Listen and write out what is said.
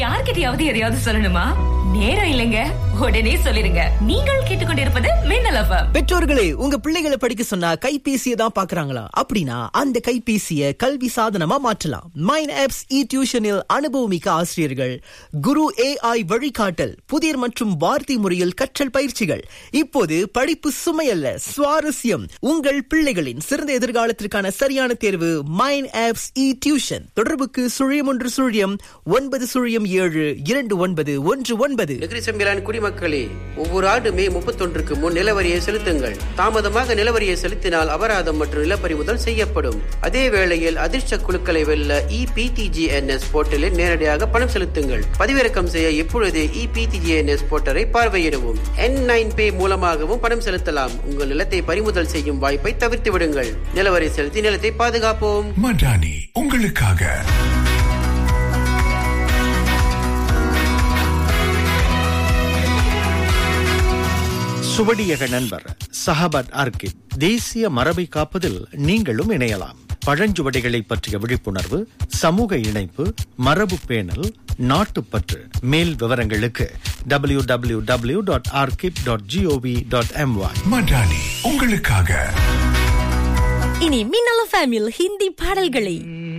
யார்கிட்டயாவது எதையாவது சொல்லணுமா? நேரம் இல்லைங்க, உடனே சொல்லிருங்க. நீங்கள் கேட்டுக்கொண்டிருப்பது மின்னல் FM. பெற்றோர்களே, உங்க பிள்ளைகளை படிக்க சொன்னா கைபேசியை தான் பாக்குறாங்களா? அப்படின்னா அந்த கைபேசியை கல்வி சாதனமா மாற்றலாம். மைண்ட் ஆப்ஸ் டியூஷனில் அனுபவமிக்க ஆசிரியர்கள், குரு AI வழிகாட்டல், புதிர் மற்றும் வார்த்தை முறையில் கற்றல் பயிற்சிகள். இப்போது படிப்பு சுமையல்ல, சுவாரஸ்யம். உங்கள் பிள்ளைகளின் சிறந்த எதிர்காலத்திற்கான சரியான தேர்வு மைண்ட் ஆப்ஸ் டியூஷன். தொடர்புக்கு 0107292119. நெகிரி செம்பிலான் குடிமக்களே, ஒவ்வொரு ஆண்டு மே 31க்கு முன் நிலவரியை செலுத்துங்கள். தாமதமாக நிலவரியை செலுத்தினால் அபராதம் மற்றும் நிலப்பறிமுதல் செய்யப்படும். அதே வேளையில் அதிர்ஷ்ட குழுக்களை வெல்ல EPTGNS போர்ட்டலில் நேரடியாக பணம் செலுத்துங்கள். பதிவிறக்கம் செய்ய இப்பொழுதே EPTGNS போர்ட்டலை பார்வையிடவும். N9Pay மூலமாகவும் பணம் செலுத்தலாம். உங்கள் நிலத்தை பறிமுதல் செய்யும் வாய்ப்பை தவிர்த்து விடுங்கள். நிலவரி செலுத்தி நிலத்தை பாதுகாப்போம். மடானி உங்களுக்காக. சுவடியக நண்பர் சஹாபத் ஆர்கிட். தேசிய மரபை காப்பதில் நீங்களும் இணையலாம். பழஞ்சுவடிகளை பற்றிய விழிப்புணர்வு, சமூக இணைப்பு, மரபு பேணல், நாட்டுப்பற்று. மேல் விவரங்களுக்கு www.arkip.gov.my. மடானி உங்களுக்காக. இனி மின்னல் FM ஹிந்தி பாடல்களை